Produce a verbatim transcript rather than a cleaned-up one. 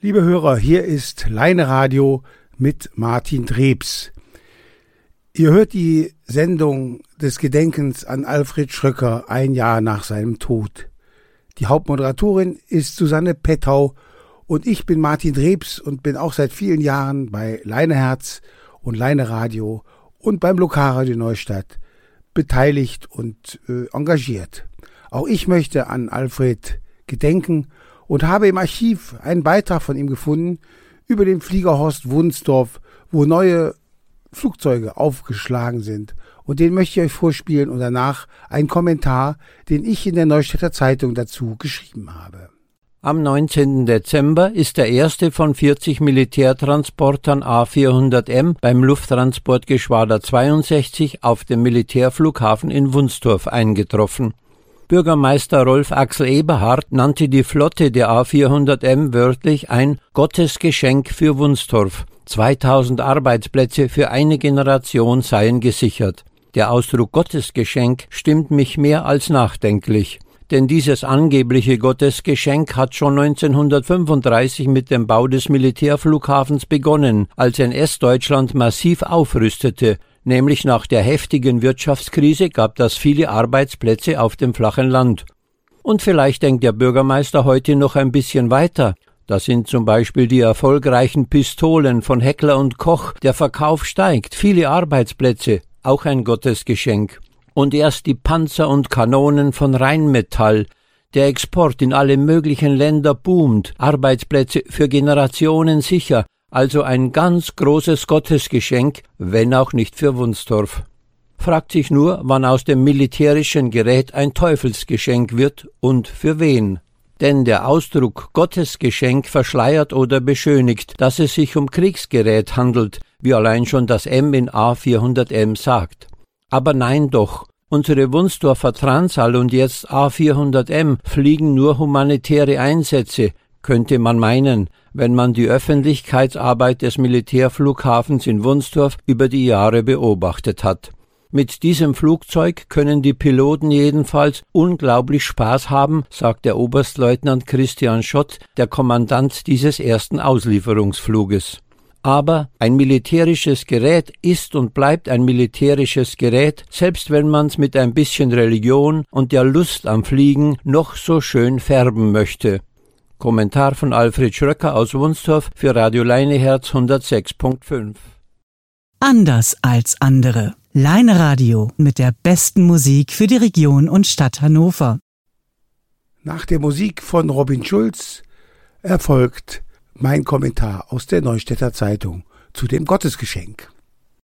Liebe Hörer, hier ist Leine Radio mit Martin Drebs. Ihr hört die Sendung des Gedenkens an Alfred Schröcker ein Jahr nach seinem Tod. Die Hauptmoderatorin ist Susanne Pettau und ich bin Martin Drebs und bin auch seit vielen Jahren bei Leineherz und Leine Radio und beim Lokalradio Neustadt beteiligt und äh, engagiert. Auch ich möchte an Alfred gedenken und habe im Archiv einen Beitrag von ihm gefunden über den Fliegerhorst Wunsdorf, wo neue Flugzeuge aufgeschlagen sind. Und den möchte ich euch vorspielen und danach einen Kommentar, den ich in der Neustädter Zeitung dazu geschrieben habe. Am neunzehnten Dezember ist der erste von vierzig Militärtransportern A vierhundert M beim Lufttransportgeschwader zweiundsechzig auf dem Militärflughafen in Wunsdorf eingetroffen. Bürgermeister Rolf Axel Eberhardt nannte die Flotte der A vierhundert M wörtlich ein Gottesgeschenk für Wunsdorf. zweitausend Arbeitsplätze für eine Generation seien gesichert. Der Ausdruck Gottesgeschenk stimmt mich mehr als nachdenklich. Denn dieses angebliche Gottesgeschenk hat schon neunzehnhundertfünfunddreißig mit dem Bau des Militärflughafens begonnen, als N S-Deutschland massiv aufrüstete. Nämlich nach der heftigen Wirtschaftskrise gab das viele Arbeitsplätze auf dem flachen Land. Und vielleicht denkt der Bürgermeister heute noch ein bisschen weiter. Das sind zum Beispiel die erfolgreichen Pistolen von Heckler und Koch. Der Verkauf steigt, viele Arbeitsplätze, auch ein Gottesgeschenk. Und erst die Panzer und Kanonen von Rheinmetall. Der Export in alle möglichen Länder boomt, Arbeitsplätze für Generationen sicher. Also ein ganz großes Gottesgeschenk, wenn auch nicht für Wunsdorf. Fragt sich nur, wann aus dem militärischen Gerät ein Teufelsgeschenk wird und für wen. Denn der Ausdruck Gottesgeschenk verschleiert oder beschönigt, dass es sich um Kriegsgerät handelt, wie allein schon das M in A vierhundert M sagt. Aber nein doch, unsere Wunsdorfer Transall und jetzt A vierhundert M fliegen nur humanitäre Einsätze, könnte man meinen, wenn man die Öffentlichkeitsarbeit des Militärflughafens in Wunsdorf über die Jahre beobachtet hat. Mit diesem Flugzeug können die Piloten jedenfalls unglaublich Spaß haben, sagt der Oberstleutnant Christian Schott, der Kommandant dieses ersten Auslieferungsfluges. Aber ein militärisches Gerät ist und bleibt ein militärisches Gerät, selbst wenn man's mit ein bisschen Religion und der Lust am Fliegen noch so schön färben möchte. Kommentar von Alfred Schröcker aus Wunsdorf für Radio Leineherz hundertsechs Komma fünf. Anders als andere. Leine Radio mit der besten Musik für die Region und Stadt Hannover. Nach der Musik von Robin Schulz erfolgt mein Kommentar aus der Neustädter Zeitung zu dem Gottesgeschenk.